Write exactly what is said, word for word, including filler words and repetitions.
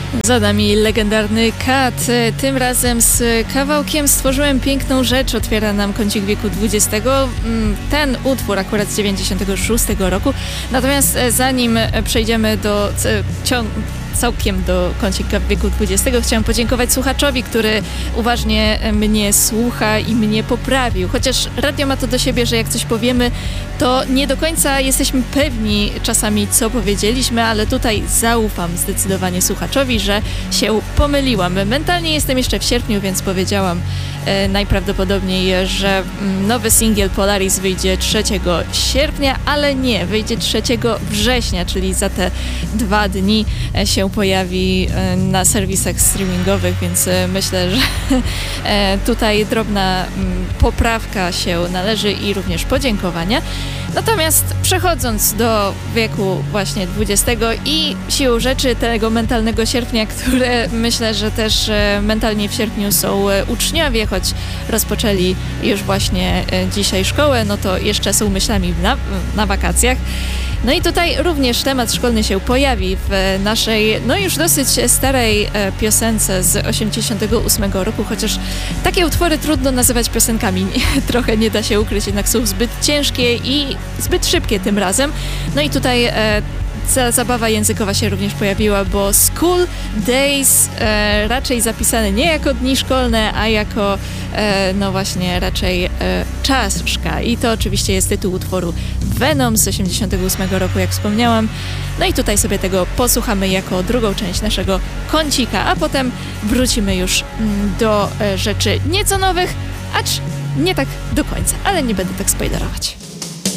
Za nami legendarny Kat. Tym razem z kawałkiem Stworzyłem piękną rzecz. Otwiera nam kącik wieku dwudziestego. Ten utwór akurat z dziewięćdziesiątego szóstego roku. Natomiast zanim przejdziemy do ciągu całkiem do kącika wieku dwudziestego. Chciałam podziękować słuchaczowi, który uważnie mnie słucha i mnie poprawił. Chociaż radio ma to do siebie, że jak coś powiemy, to nie do końca jesteśmy pewni czasami, co powiedzieliśmy, ale tutaj zaufam zdecydowanie słuchaczowi, że się pomyliłam. Mentalnie jestem jeszcze w sierpniu, więc powiedziałam e, najprawdopodobniej, że nowy singiel Polaris wyjdzie trzeciego sierpnia, ale nie, wyjdzie trzeciego września, czyli za te dwa dni się pojawi na serwisach streamingowych, więc myślę, że tutaj drobna poprawka się należy i również podziękowania. Natomiast przechodząc do wieku właśnie dwudziestego i siłą rzeczy tego mentalnego sierpnia, które myślę, że też mentalnie w sierpniu są uczniowie, choć rozpoczęli już właśnie dzisiaj szkołę, no to jeszcze są myślami na, na wakacjach. No i tutaj również temat szkolny się pojawi w naszej, no już dosyć starej piosence z osiemdziesiątego ósmego roku, chociaż takie utwory trudno nazywać piosenkami. Trochę nie da się ukryć, jednak są zbyt ciężkie i zbyt szybkie tym razem. No i tutaj e, ta zabawa językowa się również pojawiła, bo School Days e, raczej zapisane nie jako dni szkolne, a jako e, no właśnie raczej e, czaszka. I to oczywiście jest tytuł utworu Venom z osiemdziesiątego ósmego roku, jak wspomniałam. No i tutaj sobie tego posłuchamy jako drugą część naszego kącika, a potem wrócimy już mm, do e, rzeczy nieco nowych, acz nie tak do końca, ale nie będę tak spoilerować.